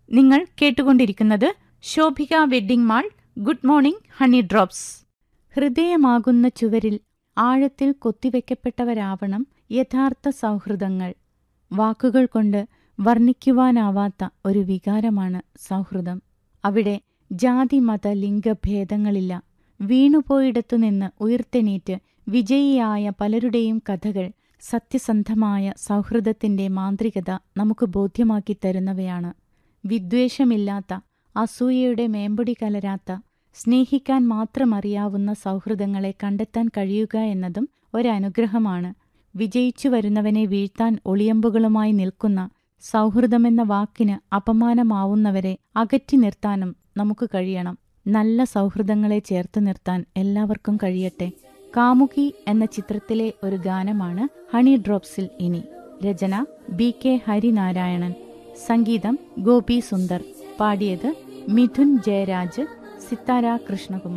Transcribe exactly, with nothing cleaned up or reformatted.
നിങ്ങൾ കേട്ടുകൊണ്ടിരിക്കുന്നത് Shobhika wedding mall good morning honey drops. ഹൃദയമാകുന്ന ചുവരിൽ ആഴത്തിൽ കൊത്തിവെക്കപ്പെട്ടവരാവണം യഥാർത്ഥ സൗഹൃദങ്ങൾ. വാക്കുകൾ കൊണ്ട് വർണ്ണിക്കുവാനാവാത്ത ഒരു വികാരമാണ് സൗഹൃദം. അവിടെ ജാതി മത ലിംഗഭേദങ്ങളില്ല. വീണുപോയിടത്തുനിന്ന് ഉയിർത്തെണീറ്റ് വിജയിയായ പലരുടെയും കഥകൾ സത്യസന്ധമായ സൗഹൃദത്തിന്റെ മാന്ത്രികത നമുക്ക് ബോധ്യമാക്കി തരുന്നവയാണ്. വിദ്വേഷമില്ലാത്ത, അസൂയയുടെ മേമ്പൊടി കലരാത്ത, സ്നേഹിക്കാൻ മാത്രമറിയാവുന്ന സൗഹൃദങ്ങളെ കണ്ടെത്താൻ കഴിയുക എന്നതും ഒരനുഗ്രഹമാണ്. വിജയിച്ചു വരുന്നവനെ വീഴ്ത്താൻ ഒളിയമ്പുകളുമായി നിൽക്കുന്ന സൗഹൃദമെന്ന വാക്കിന് അപമാനമാവുന്നവരെ അകറ്റി നിർത്താനും നമുക്ക് കഴിയണം. നല്ല സൗഹൃദങ്ങളെ ചേർത്ത് നിർത്താൻ എല്ലാവർക്കും കഴിയട്ടെ. കാമുകി എന്ന ചിത്രത്തിലെ ഒരു ഗാനമാണ് ഹണി ഡ്രോപ്സിൽ ഇനി. രചന ബി കെ ഹരിനാരായണൻ, സംഗീതം ഗോപി സുന്ദർ, പാടിയത് മിഥുൻ ജയരാജ്, സിത്താര കൃഷ്ണകുമാർ.